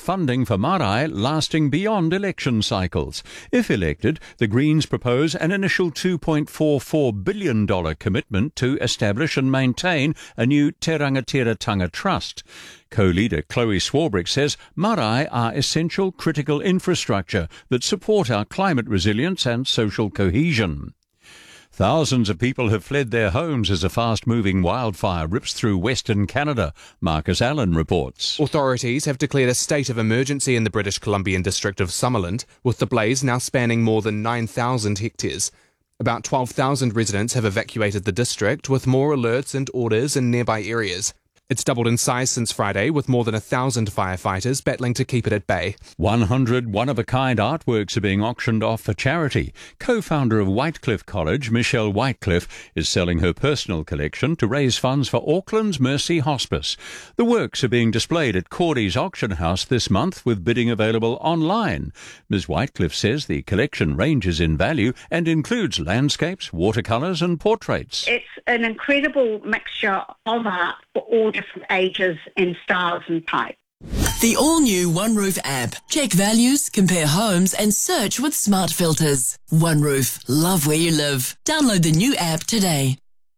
funding for Marae lasting beyond election cycles. If elected, the Greens propose an initial $2.44 billion commitment to establish and maintain a new Te Rangatira Trust. Co-leader Chloe Swarbrick says Marae are essential critical infrastructure that support our climate resilience and social cohesion. Thousands of people have fled their homes as a fast-moving wildfire rips through Western Canada. Marcus Allen reports. Authorities have declared a state of emergency in the British Columbian district of Summerland, with the blaze now spanning more than 9,000 hectares. About 12,000 residents have evacuated the district, with more alerts and orders in nearby areas. It's doubled in size since Friday, with more than 1,000 firefighters battling to keep it at bay. 100 one-of-a-kind artworks are being auctioned off for charity. Co-founder of Whitecliffe College, Michelle Whitecliffe, is selling her personal collection to raise funds for Auckland's Mercy Hospice. The works are being displayed at Cordy's auction house this month, with bidding available online. Ms. Whitecliffe says the collection ranges in value and includes landscapes, watercolours and portraits. It's an incredible mixture of art for all different ages and styles and types. The all-new OneRoof app. Check values, compare homes and search with smart filters. OneRoof. Love where you live. Download the new app today.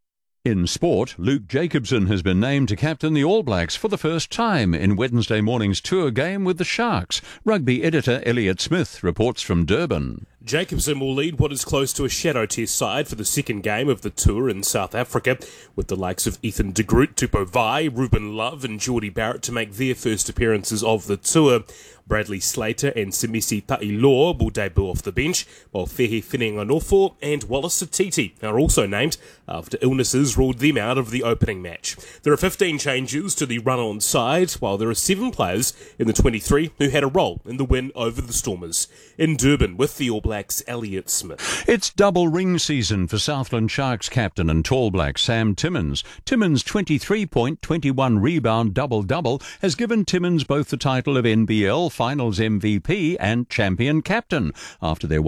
In sport, Luke Jacobson has been named to captain the All Blacks for the first time in Wednesday morning's tour game with the Sharks. Rugby editor Elliot Smith reports from Durban. Jacobson will lead what is close to a shadow test side for the second game of the tour in South Africa, with the likes of Ethan de Groot, Tupou Vai, Ruben Love and Geordie Barrett to make their first appearances of the tour. Bradley Slater and Simisi Ta'iloa will debut off the bench, while Fehi Finenganofo and Wallace Satiti are also named after illnesses ruled them out of the opening match. There are 15 changes to the run-on side, while there are 7 players in the 23 who had a role in the win over the Stormers. In Durban, with the All Blacks, Elliot Smith. It's double ring season for Southland Sharks captain and Tall Black Sam Timmins. Timmins' 23-point, 21-rebound double-double has given Timmins both the title of NBL Finals MVP and champion captain after their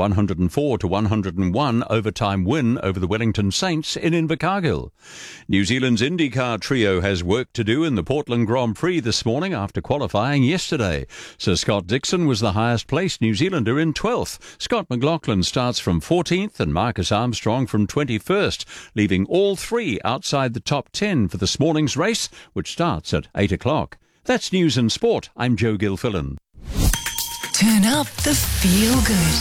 104-101 overtime win over the Wellington Saints in Invercargill. New Zealand's IndyCar trio has work to do in the Portland Grand Prix this morning after qualifying yesterday. Sir Scott Dixon was the highest placed New Zealander in 12th. Scott McLaughlin starts from 14th and Marcus Armstrong from 21st, leaving all 3 outside the top 10 for this morning's race, which starts at 8 o'clock. That's News and Sport. I'm Joe Gilfillan. Turn up the feel good.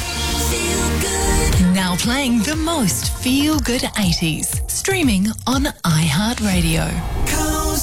Now playing the most feel good 80s. Streaming on iHeartRadio.